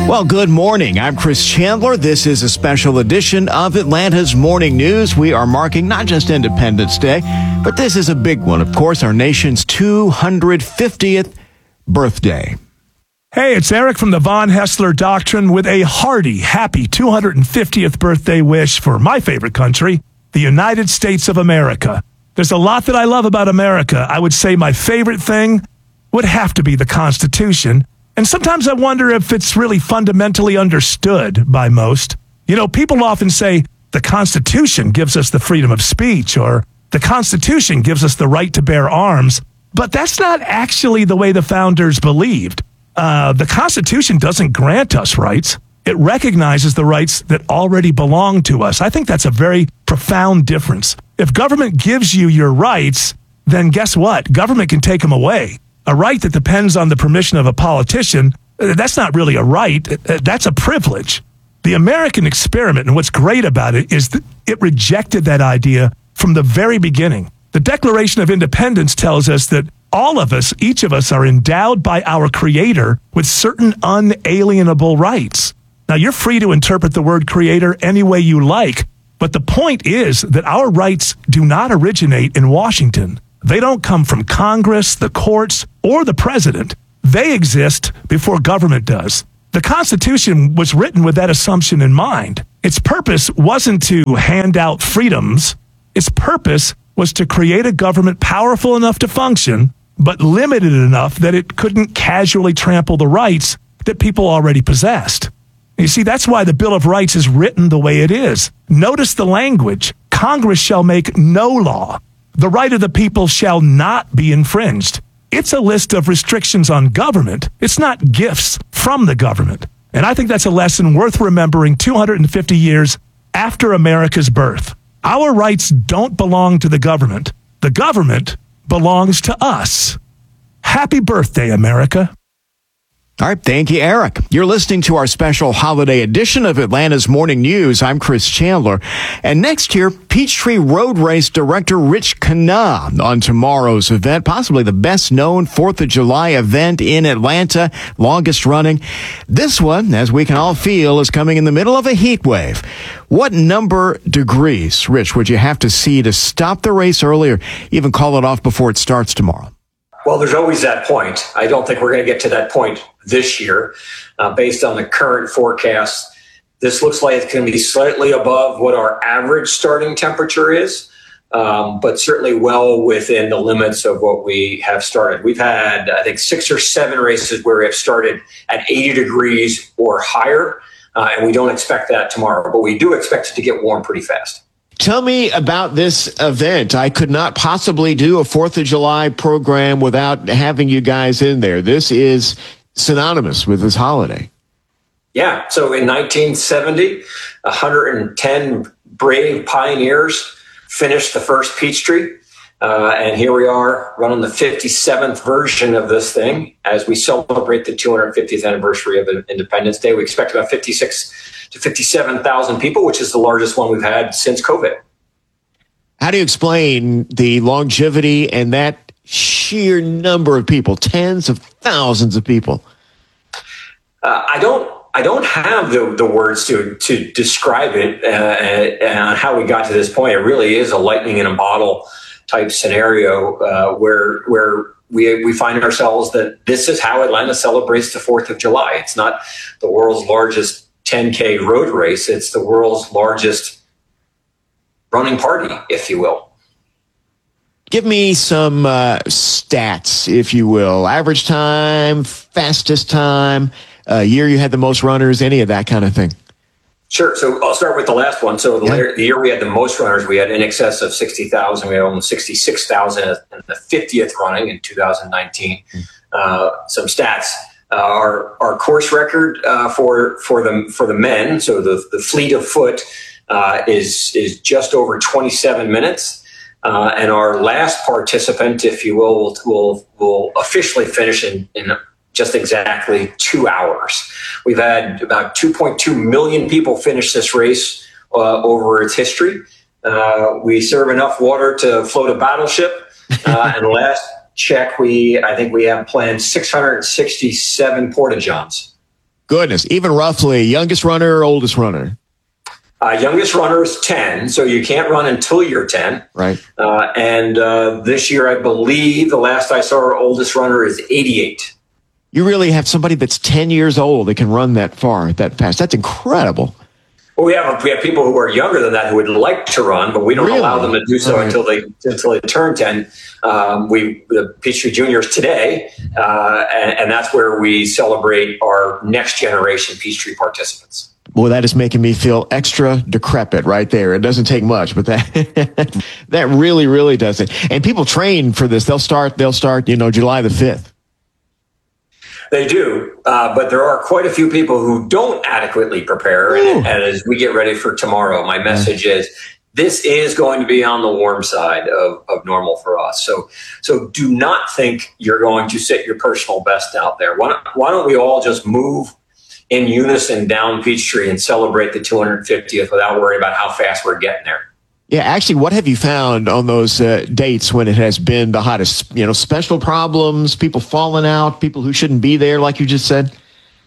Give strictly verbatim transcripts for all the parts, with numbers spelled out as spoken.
Well, good morning. I'm Chris Chandler. This is a special edition of Atlanta's Morning News. We are marking not just Independence Day, but this is a big one. Of course, our nation's two hundred fiftieth birthday. Hey, it's Eric from the Von Hessler Doctrine with a hearty, happy two hundred fiftieth birthday wish for my favorite country, the United States of America. There's a lot that I love about America. I would say my favorite thing would have to be the Constitution. And sometimes I wonder if it's really fundamentally understood by most. You know, people often say the Constitution gives us the freedom of speech, or the Constitution gives us the right to bear arms. But that's not actually the way the founders believed. Uh, the Constitution doesn't grant us rights. It recognizes the rights that already belong to us. I think that's a very profound difference. If government gives you your rights, then guess what? Government can take them away. A right that depends on the permission of a politician, that's not really a right. That's a privilege. The American experiment, and what's great about it, is that it rejected that idea from the very beginning. The Declaration of Independence tells us that all of us, each of us, are endowed by our Creator with certain unalienable rights. Now, you're free to interpret the word Creator any way you like, but the point is that our rights do not originate in Washington. They don't come from Congress, the courts, or the president. They exist before government does. The Constitution was written with that assumption in mind. Its purpose wasn't to hand out freedoms. Its purpose was to create a government powerful enough to function, but limited enough that it couldn't casually trample the rights that people already possessed. You see, that's why the Bill of Rights is written the way it is. Notice the language. Congress shall make no law. The right of the people shall not be infringed. It's a list of restrictions on government. It's not gifts from the government. And I think that's a lesson worth remembering two hundred fifty years after America's birth. Our rights don't belong to the government. The government belongs to us. Happy birthday, America. All right, thank you, Eric. You're listening to our special holiday edition of Atlanta's Morning News. I'm Chris Chandler. And next year, Peachtree Road Race director Rich Knaah on tomorrow's event, possibly the best known fourth of July event in Atlanta, longest running. This one, as we can all feel, is coming in the middle of a heat wave. What number degrees, Rich, would you have to see to stop the race early or even call it off before it starts tomorrow? Well, there's always that point. I don't think we're going to get to that point this year. Uh, based on the current forecast, this looks like it's going to be slightly above what our average starting temperature is, um, but certainly well within the limits of what we have started. We've had, I think, six or seven races where we have started at eighty degrees or higher, uh, and we don't expect that tomorrow, but we do expect it to get warm pretty fast. Tell me about this event. I could not possibly do a fourth of July program without having you guys in there. This is synonymous with this holiday. Yeah. So in nineteen seventy, one hundred ten brave pioneers finished the first Peachtree. Uh, and here we are running the fifty-seventh version of this thing as we celebrate the two hundred fiftieth anniversary of Independence Day. We expect about fifty-six to fifty-seven thousand people, which is the largest one we've had since COVID. How do you explain the longevity and that sheer number of people, tens of thousands of people? Uh, I don't. I don't have the, the words to to describe it uh, and, and how we got to this point. It really is a lightning in a bottle type scenario uh, where where we we find ourselves that this is how Atlanta celebrates the fourth of July. It's not the world's largest ten K road race. It's the world's largest running party, if you will. Give me some uh, stats, if you will. Average time, fastest time, uh, year you had the most runners, any of that kind of thing. Sure. So I'll start with the last one. So the, yeah. later, the year we had the most runners, we had in excess of sixty thousand. We had almost sixty-six thousand in the fiftieth running in two thousand nineteen. Mm. Uh, some stats. Uh, our our course record uh, for for the for the men, so the the fleet of foot, uh, is is just over twenty-seven minutes, uh, and our last participant, if you will, will will, will officially finish in in just exactly two hours. We've had about two point two million people finish this race uh, over its history. Uh, we serve enough water to float a battleship. Uh, and last check, we I think we have planned six hundred sixty-seven porta-johns. Goodness. Even roughly, youngest runner or oldest runner? Uh, youngest runner is ten, so you can't run until you're ten. Right. Uh, and uh, this year, I believe, the last I saw, our oldest runner is eighty-eight. You really have somebody that's ten years old that can run that far, that fast. That's incredible. Well, we have we have people who are younger than that who would like to run, but we don't Really? allow them to do so Right. until they until they turn ten. Um, we the Peachtree Juniors today, uh, and, and that's where we celebrate our next generation Peachtree participants. Well, that is making me feel extra decrepit right there. It doesn't take much, but that that really, really does it. And people train for this. They'll start. They'll start. You know, July the fifth. They do, uh, but there are quite a few people who don't adequately prepare. And, and as we get ready for tomorrow, my message is this is going to be on the warm side of, of normal for us. So, so do not think you're going to set your personal best out there. Why don't, why don't we all just move in unison down Peachtree and celebrate the two hundred fiftieth without worrying about how fast we're getting there? Yeah, actually, what have you found on those uh, dates when it has been the hottest? You know, special problems, people falling out, people who shouldn't be there, like you just said?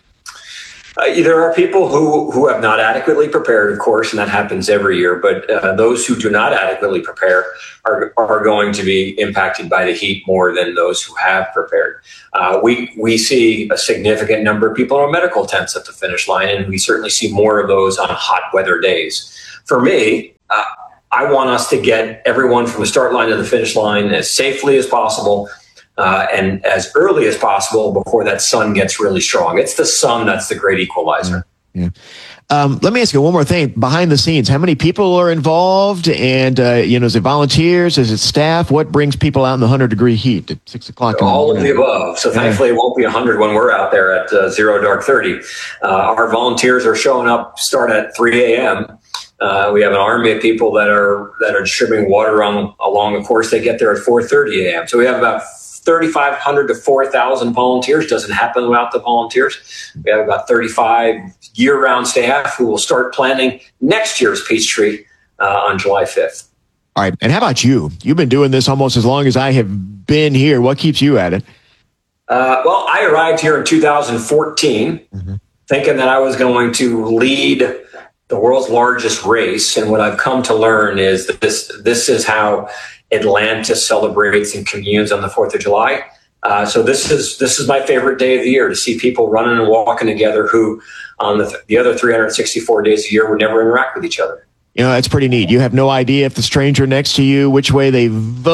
Uh, there are people who, who have not adequately prepared, of course, and that happens every year. But uh, those who do not adequately prepare are, are going to be impacted by the heat more than those who have prepared. Uh, we, we see a significant number of people in medical tents at the finish line, and we certainly see more of those on hot weather days. For me, uh, I want us to get everyone from the start line to the finish line as safely as possible uh, and as early as possible before that sun gets really strong. It's the sun that's the great equalizer. Yeah. Um, let me ask you one more thing. Behind the scenes, how many people are involved? And, uh, you know, is it volunteers? Is it staff? What brings people out in the hundred-degree heat at six o'clock? All of the above. So thankfully, it won't be one hundred when we're out there at uh, zero dark thirty. Uh, our volunteers are showing up, start at three a.m., Uh, we have an army of people that are that are distributing water on, along the course. They get there at four thirty a.m. So we have about thirty-five hundred to four thousand volunteers. Doesn't happen without the volunteers. We have about thirty-five year-round staff who will start planning next year's Peachtree uh, on July fifth. All right. And how about you? You've been doing this almost as long as I have been here. What keeps you at it? Uh, well, I arrived here in two thousand fourteen mm-hmm. thinking that I was going to lead the world's largest race. And what I've come to learn is that this, this is how Atlanta celebrates and communes on the fourth of July. Uh, so this is, this is my favorite day of the year, to see people running and walking together who on the, th- the other three hundred sixty-four days a year would never interact with each other. You know, that's pretty neat. You have no idea if the stranger next to you, which way they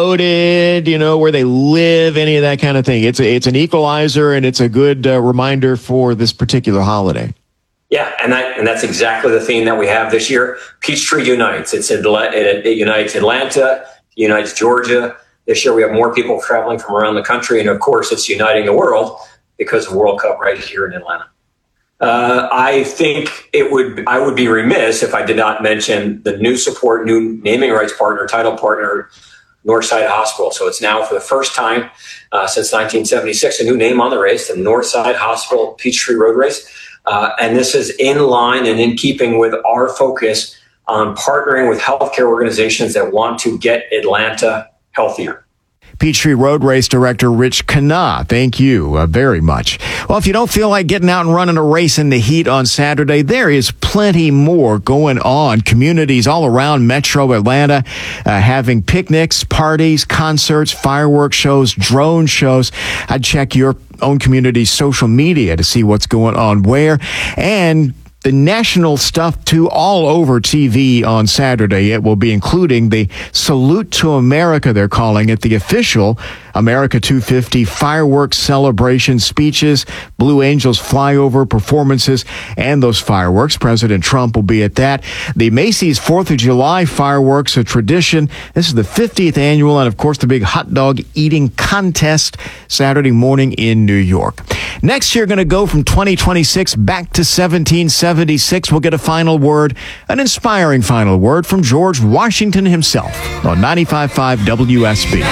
voted, you know, where they live, any of that kind of thing. It's a, it's an equalizer, and it's a good uh, reminder for this particular holiday. Yeah, and that and that's exactly the theme that we have this year. Peachtree unites. It's it, it unites Atlanta, unites Georgia. This year we have more people traveling from around the country, and of course, it's uniting the world because of World Cup right here in Atlanta. Uh, I think it would. I would be remiss if I did not mention the new support, new naming rights partner, title partner, Northside Hospital. So it's now for the first time uh, since nineteen seventy-six a new name on the race, the Northside Hospital Peachtree Road Race. Uh, and this is in line and in keeping with our focus on partnering with healthcare organizations that want to get Atlanta healthier. Peachtree Road Race Director Rich Knaah, thank you uh, very much. Well, if you don't feel like getting out and running a race in the heat on Saturday, there is plenty more going on. Communities all around Metro Atlanta uh, having picnics, parties, concerts, fireworks shows, drone shows. I'd check your own community's social media to see what's going on where. And the national stuff, too, all over T V on Saturday. It will be including the Salute to America, they're calling it, the official America two fifty fireworks celebration, speeches, Blue Angels flyover performances, and those fireworks. President Trump will be at that. The Macy's fourth of July fireworks, a tradition. This is the fiftieth annual, and of course the big hot dog eating contest Saturday morning in New York. Next year, going to go from twenty twenty-six back to seventeen seventy-six. We'll get a final word, an inspiring final word from George Washington himself on ninety-five point five W S B.